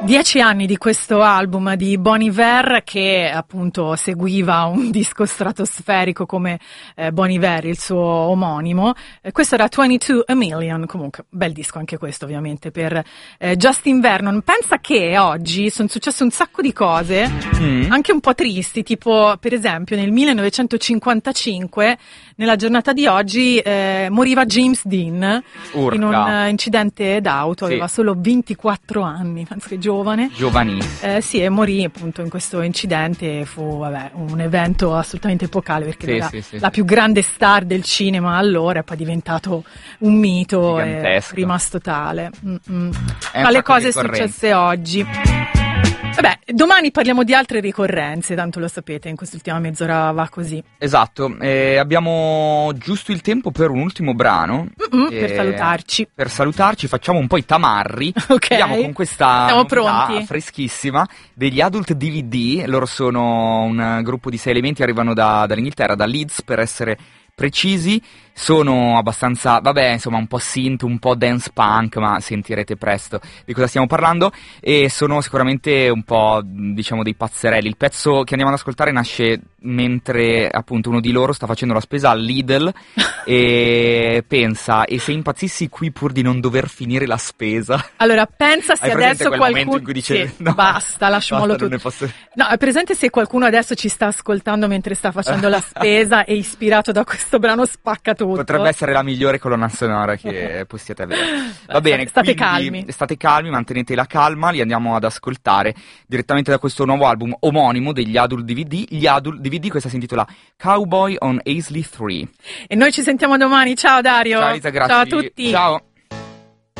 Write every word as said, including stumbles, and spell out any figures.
Dieci anni di questo album di Bon Iver, che appunto seguiva un disco stratosferico come eh, Bon Iver, il suo omonimo. Eh, questo era ventidue a Million, comunque bel disco anche questo ovviamente per eh, Justin Vernon. Pensa che oggi sono successe un sacco di cose, mm. anche un po' tristi, tipo per esempio nel millenovecentocinquantacinque, nella giornata di oggi, eh, moriva James Dean Urca. in un uh, incidente d'auto, sì. aveva solo ventiquattro anni, penso che giovane. Giovanissimo. Eh, sì, e morì appunto in questo incidente, fu vabbè, un evento assolutamente epocale, perché sì, era sì, sì, la sì. più grande star del cinema allora, e poi è diventato un mito, è rimasto tale. Ma le cose successe oggi. Vabbè, domani parliamo di altre ricorrenze, tanto lo sapete, in quest'ultima mezz'ora va così. Esatto, eh, abbiamo giusto il tempo per un ultimo brano. Mm-hmm, eh, per salutarci. Per salutarci facciamo un po' i tamarri. Ok. Andiamo con questa Siamo pronti. freschissima degli Adult D V D. Loro sono un gruppo di sei elementi, arrivano da, dall'Inghilterra, da Leeds per essere precisi. Sono abbastanza, vabbè, insomma, un po' synth, un po' dance punk, ma sentirete presto di cosa stiamo parlando. E sono sicuramente un po', diciamo, dei pazzerelli. Il pezzo che andiamo ad ascoltare nasce mentre appunto uno di loro sta facendo la spesa al Lidl e pensa: e se impazzissi qui pur di non dover finire la spesa? Allora, pensa se Hai adesso quel qualcuno momento in cui dice sì, no, basta, lasciamolo tutto. Posso... No, è presente se qualcuno adesso ci sta ascoltando mentre sta facendo la spesa e ispirato da questo brano spacca tutto. Potrebbe essere la migliore colonna sonora che possiate avere. Va bene, state quindi, calmi. State calmi, mantenete la calma, li andiamo ad ascoltare direttamente da questo nuovo album omonimo degli Adult D V D. Gli Adult D V D, questa si intitola Cowboy on Aisley tre. E noi ci sentiamo domani. Ciao Dario. Ciao Elisa, grazie. Ciao a tutti. Ciao.